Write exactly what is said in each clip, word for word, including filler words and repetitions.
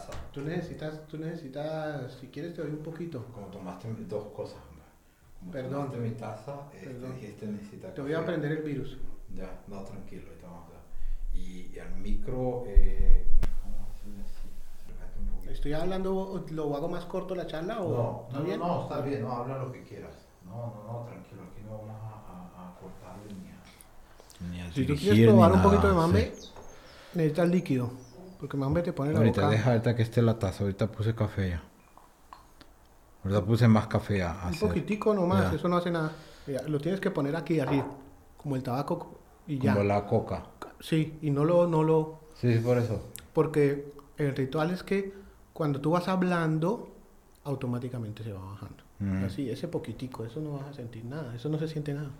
taza. Tú necesitas, tú necesitas, si quieres te doy un poquito. Como tomaste dos cosas. Como Perdón. tomaste mi taza, eh, Perdón. dijiste necesitas Te voy a café. prender el virus. Ya, no, tranquilo, ahorita vamos a ver. Y, y al micro, eh, ¿cómo hacerle así? Acércate un poquito. ¿Estoy hablando, lo hago más corto la charla o No, está no, bien? no, no, está bien, no, habla lo que quieras. No, no, no, tranquilo, aquí no vamos a, a, a cortarle ni a, ni a Si tú dirigir, quieres probar ni un nada, poquito de mambe, sí. necesitas líquido. Porque mambe te pone la Ahorita boca. deja ahorita que esté la taza, ahorita puse café ya. Ahorita puse más café a Un hacer. poquitico nomás, Ya. eso no hace nada. Mira, lo tienes que poner aquí así, como el tabaco y ya. Como la coca. Sí, y no lo, no lo, Sí, sí, por eso. porque el ritual es que cuando tú vas hablando, automáticamente se va bajando. Mm. Así, ese poquitico, eso no vas a sentir nada, eso no se siente nada.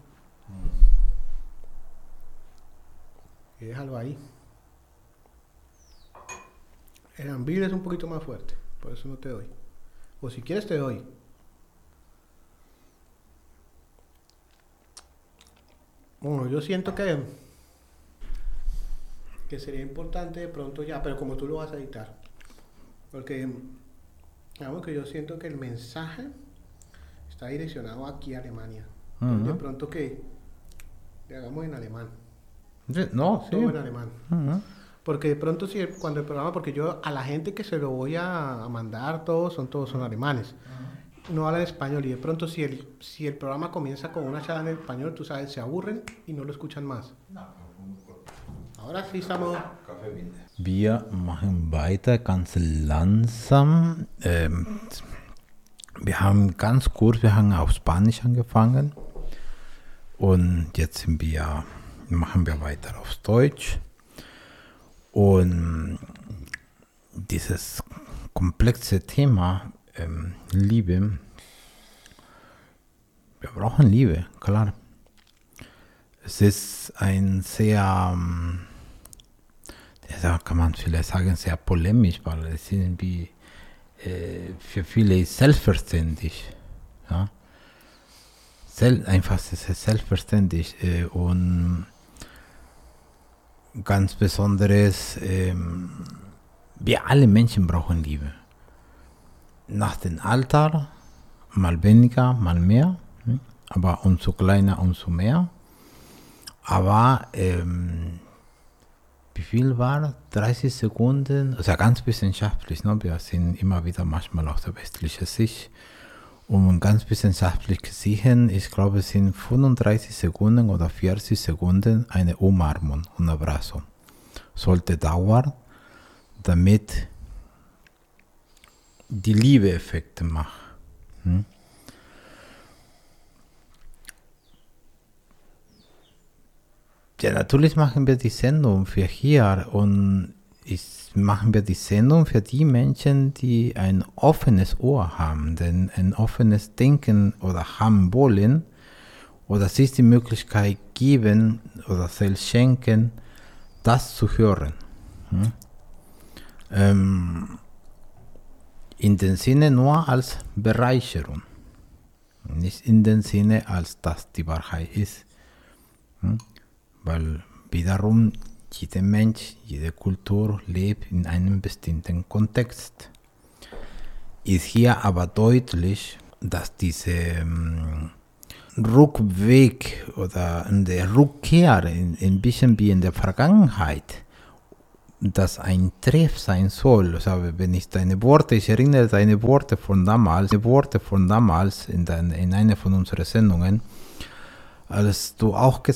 Y déjalo ahí. El ambil es un poquito más fuerte, por eso no te doy. O si quieres te doy. Bueno, yo siento que que sería importante de pronto ya, pero como tú lo vas a editar. Porque digamos que yo siento que el mensaje está direccionado aquí a Alemania. Ujú. De pronto que le hagamos en alemán. Sí, no, sí. Todo en alemán. Ujú. Porque de pronto si el- cuando el programa, porque yo a la gente que se lo voy a, a mandar, todos son todos son alemanes. No hablan español y de pronto si el, si el programa comienza con una charla en español, tú sabes, se aburren y no lo escuchan más. Ahora sí estamos... Wir machen weiter ganz langsam. Ähm, wir haben ganz kurz, wir haben auf Spanisch angefangen und jetzt sind wir, machen wir weiter auf Deutsch. Und dieses komplexe Thema ähm, Liebe, wir brauchen Liebe, klar. Es ist ein sehr, ähm, ja, kann man vielleicht sagen, sehr polemisch, weil es irgendwie äh, für viele ist selbstverständlich. Ja? Sel einfach es ist selbstverständlich äh, und ganz besonderes, ähm, wir alle Menschen brauchen Liebe. Nach dem Alter, mal weniger, mal mehr, ne? Aber umso kleiner, umso mehr. Aber ähm, wie viel war? dreißig Sekunden, also ganz wissenschaftlich, ne? Wir sind immer wieder manchmal aus der westlichen Sicht. Und ganz wissenschaftlich gesehen, ich glaube, es sind fünfunddreißig Sekunden oder vierzig Sekunden eine Umarmung, un abrazo. Sollte dauern, damit die Liebe-Effekte macht. Hm? Ja, natürlich machen wir die Sendung für hier und ich, machen wir die Sendung für die Menschen, die ein offenes Ohr haben, denn ein offenes Denken oder haben wollen oder sich die Möglichkeit geben oder selbst schenken, das zu hören. Hm? Ähm, in dem Sinne nur als Bereicherung, nicht in dem Sinne als das die Wahrheit ist. Hm? Weil wiederum jeder Mensch, jede Kultur lebt in einem bestimmten Kontext. Ist hier aber deutlich, dass diese ähm, Rückweg oder der Rückkehr in, ein bisschen wie in der Vergangenheit, dass ein Treff sein soll. Also wenn ich deine Worte, ich erinnere deine Worte von damals, die Worte von damals in, dein, in einer von unseren Sendungen, als du auch gesagt